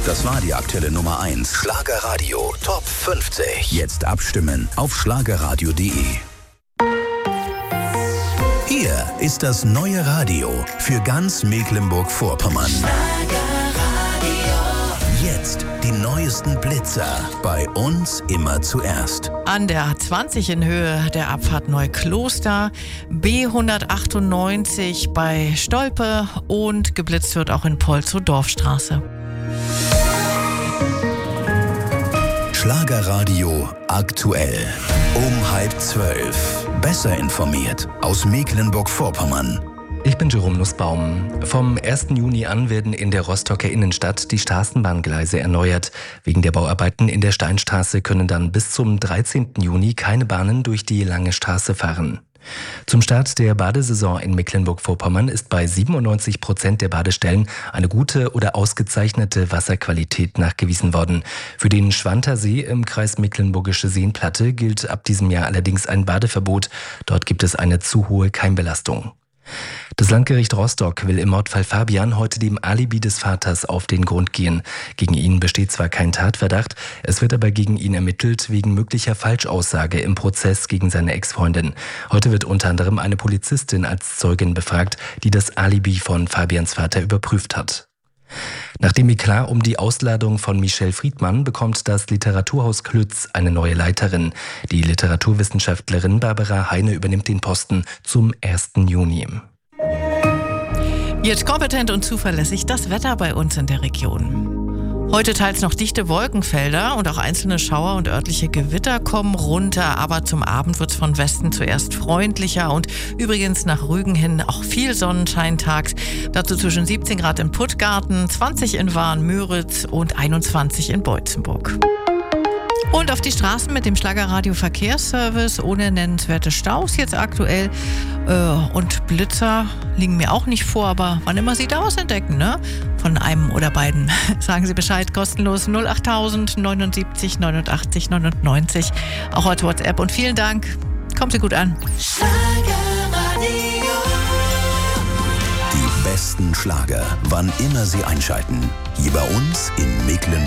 Das war die aktuelle Nummer 1. Schlagerradio Top 50. Jetzt abstimmen auf schlagerradio.de. Hier ist das neue Radio für ganz Mecklenburg-Vorpommern. Jetzt die neuesten Blitzer. Bei uns immer zuerst. An der A20 in Höhe der Abfahrt Neukloster, B198 bei Stolpe und geblitzt wird auch in Polzow-Dorfstraße. Schlagerradio aktuell. Um 11:30. Besser informiert aus Mecklenburg-Vorpommern. Ich bin Jerome Nussbaum. Vom 1. Juni an werden in der Rostocker Innenstadt die Straßenbahngleise erneuert. Wegen der Bauarbeiten in der Steinstraße können dann bis zum 13. Juni keine Bahnen durch die Lange Straße fahren. Zum Start der Badesaison in Mecklenburg-Vorpommern ist bei 97% der Badestellen eine gute oder ausgezeichnete Wasserqualität nachgewiesen worden. Für den Schwanter See im Kreis Mecklenburgische Seenplatte gilt ab diesem Jahr allerdings ein Badeverbot. Dort gibt es eine zu hohe Keimbelastung. Das Landgericht Rostock will im Mordfall Fabian heute dem Alibi des Vaters auf den Grund gehen. Gegen ihn besteht zwar kein Tatverdacht, es wird aber gegen ihn ermittelt wegen möglicher Falschaussage im Prozess gegen seine Ex-Freundin. Heute wird unter anderem eine Polizistin als Zeugin befragt, die das Alibi von Fabians Vater überprüft hat. Nach dem Eklat um die Ausladung von Michelle Friedmann bekommt das Literaturhaus Klütz eine neue Leiterin. Die Literaturwissenschaftlerin Barbara Heine übernimmt den Posten zum 1. Juni. Jetzt kompetent und zuverlässig das Wetter bei uns in der Region. Heute teils noch dichte Wolkenfelder und auch einzelne Schauer und örtliche Gewitter kommen runter. Aber zum Abend wird es von Westen zuerst freundlicher und übrigens nach Rügen hin auch viel Sonnenschein tags. Dazu zwischen 17 Grad in Puttgarten, 20 in Wahn-Müritz und 21 in Beutzenburg. Und auf die Straßen mit dem Schlagerradio Verkehrsservice ohne nennenswerte Staus jetzt aktuell. Und Blitzer liegen mir auch nicht vor, aber wann immer Sie da was entdecken, ne? Von einem oder beiden. Sagen Sie Bescheid, kostenlos 08000 79 89 99. Auch als WhatsApp. Und vielen Dank. Kommen Sie gut an. Die besten Schlager, wann immer Sie einschalten. Hier bei uns in Mecklenburg.